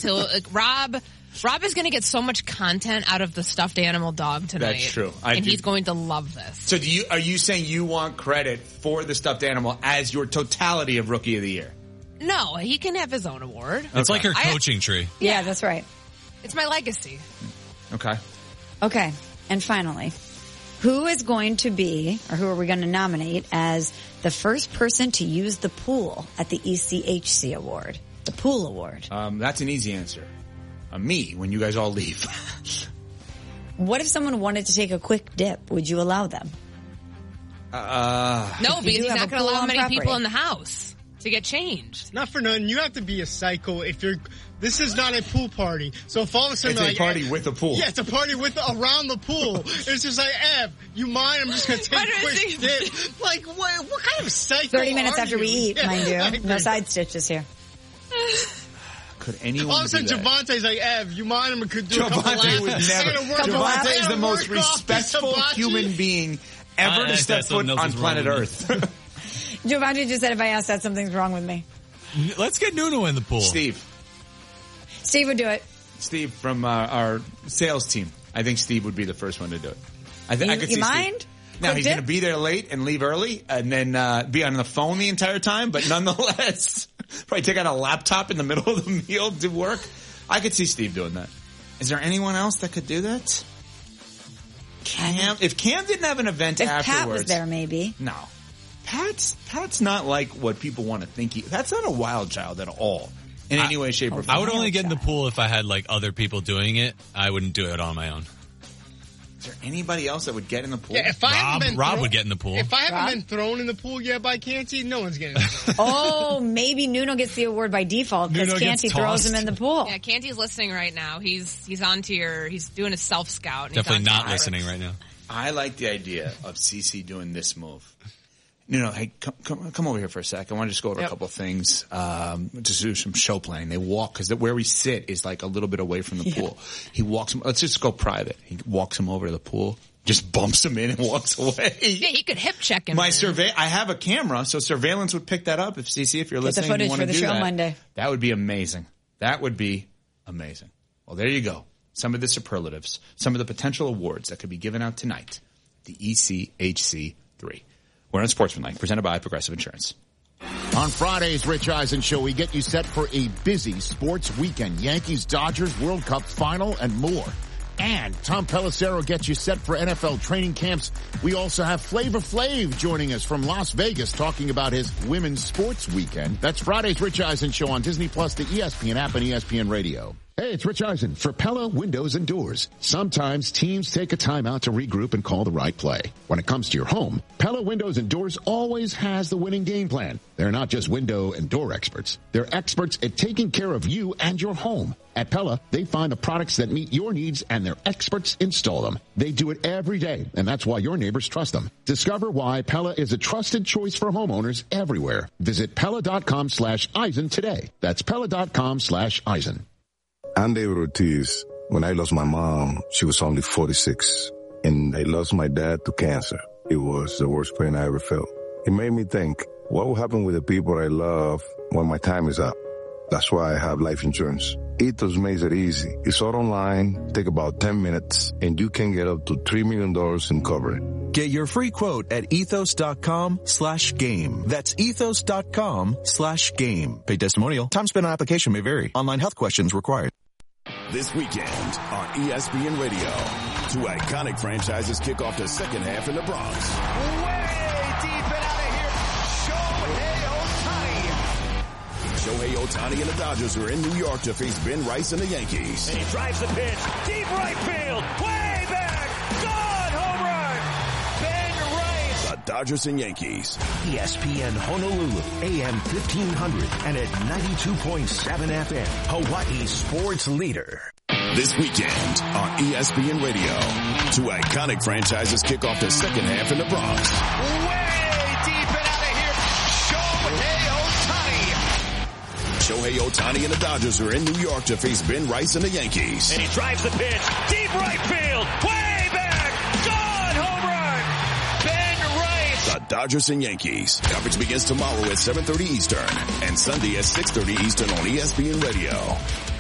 Rob is going to get so much content out of the stuffed animal dog tonight. That's true. He's going to love this. So are you saying you want credit for the stuffed animal as your totality of Rookie of the Year? No, he can have his own award. It's like her coaching tree. Yeah, that's right. It's my legacy. Okay. And finally, who is going to be, or who are we going to nominate as the first person to use the pool at the ECHC Award? The pool award. That's an easy answer. Me, when you guys all leave. What if someone wanted to take a quick dip? Would you allow them? No, because he's not going to allow many people in the house to get changed. Not for nothing. You have to be a psycho if you're... This is not a pool party. So if all of a sudden... It's a party with a pool. Yeah, it's a party around the pool. It's just like, you mind? I'm just going to take a quick dip. Like, what kind of psycho 30 minutes after we eat, mind you. No side stitches here. Could anyone all of a sudden, Javonte's like, you mind? I'm going to do a couple laps. Would never. Javonte is the most respectful human being ever to step foot on planet Earth. Javonte just said if I ask that, something's wrong with me. Let's get Nuno in the pool. Steve would do it. Steve from our sales team. I think Steve would be the first one to do it. I could see mind? Steve. Now, he's going to be there late and leave early and then be on the phone the entire time, but nonetheless, probably take out a laptop in the middle of the meal to work. I could see Steve doing that. Is there anyone else that could do that? Cam? If Cam didn't have an event afterwards. Pat was there, maybe. No. Pat's not like what people want to think That's not a wild child at all. In any way, shape, or form. I would only get in the pool if I had like other people doing it. I wouldn't do it on my own. Is there anybody else that would get in the pool? Yeah, Rob would get in the pool. If I haven't been thrown in the pool yet by Canty, no one's getting in the pool. Oh, maybe Nuno gets the award by default because Canty throws him in the pool. Yeah, Canty's listening right now. He's he's doing a self-scout. Definitely not listening right now. I like the idea of CC doing this move. Hey, come over here for a sec. I want to just go over a couple of things. Just do some show playing. They walk, because where we sit is like a little bit away from the pool. He walks him, let's just go private. He walks him over to the pool, just bumps him in and walks away. Yeah, he could hip check him. I have a camera, so surveillance would pick that up. If CC, if you're listening, get the footage you want for to the do show that, Monday. That would be amazing. Well, there you go. Some of the superlatives, some of the potential awards that could be given out tonight. The ECHC 3. We're on Sportsmanlike, presented by Progressive Insurance. On Friday's Rich Eisen Show, we get you set for a busy sports weekend. Yankees, Dodgers, World Cup final, and more. And Tom Pelissero gets you set for NFL training camps. We also have Flavor Flav joining us from Las Vegas talking about his women's sports weekend. That's Friday's Rich Eisen Show on Disney Plus, the ESPN app, and ESPN Radio. Hey, it's Rich Eisen for Pella Windows and Doors. Sometimes teams take a time out to regroup and call the right play. When it comes to your home, Pella Windows and Doors always has the winning game plan. They're not just window and door experts. They're experts at taking care of you and your home. At Pella, they find the products that meet your needs and their experts install them. They do it every day, and that's why your neighbors trust them. Discover why Pella is a trusted choice for homeowners everywhere. Visit Pella.com/Eisen today. That's Pella.com/Eisen. I'm David Ortiz. When I lost my mom, she was only 46. And I lost my dad to cancer. It was the worst pain I ever felt. It made me think, what will happen with the people I love when my time is up? That's why I have life insurance. Ethos makes it easy. It's all online, take about 10 minutes, and you can get up to $3 million in coverage. Get your free quote at ethos.com/game. That's ethos.com/game. Paid testimonial. Time spent on application may vary. Online health questions required. This weekend on ESPN Radio, two iconic franchises kick off the second half in the Bronx. Way deep and out of here, Shohei Ohtani and the Dodgers are in New York to face Ben Rice and the Yankees. And he drives the pitch, deep right field, way back, gone, home run, Ben Rice. The Dodgers and Yankees. ESPN Honolulu, AM 1500 and at 92.7 FM, Hawaii's sports leader. This weekend on ESPN Radio, two iconic franchises kick off the second half in the Bronx. Way deep and out of here, Shohei Ohtani and the Dodgers are in New York to face Ben Rice and the Yankees. And he drives the pitch, deep right field, way back, gone, home run, Ben Rice. The Dodgers and Yankees. Coverage begins tomorrow at 7:30 Eastern and Sunday at 6:30 Eastern on ESPN Radio.